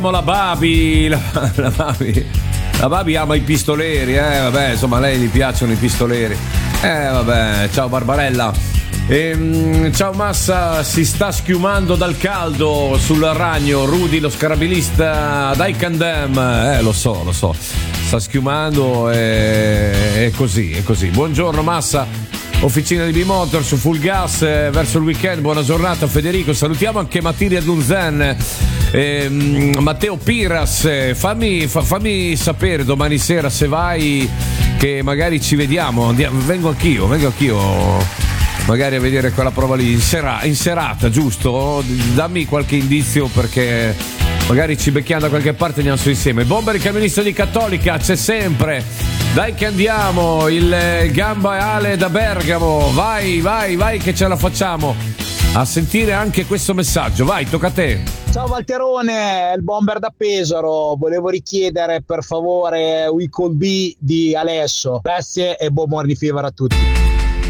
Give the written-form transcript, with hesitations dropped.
La Babi, la Babi ama i pistoleri, vabbè, insomma, a lei gli piacciono i pistoleri. Vabbè, ciao Barbarella. Ciao Massa, si sta schiumando dal caldo sul ragno. Rudy, lo scarabilista dai Candem. Lo so. Sta schiumando, è così. Buongiorno Massa. Officina di B-Motor su Full Gas, verso il weekend. Buona giornata Federico. Salutiamo anche Mattia Dunzen, Matteo Piras. Fammi sapere domani sera se vai, che magari ci vediamo. Vengo anch'io magari a vedere quella prova lì in serata, giusto? Dammi qualche indizio, perché magari ci becchiamo da qualche parte e andiamo su insieme. Bomber, il camionista di Cattolica, c'è sempre. Dai che andiamo, il Gamba Ale da Bergamo. Vai che ce la facciamo a sentire anche questo messaggio. Vai, tocca a te. Ciao Valterone, il Bomber da Pesaro. Volevo richiedere per favore We Could Be di Alesso. Grazie e buon morning fever a tutti.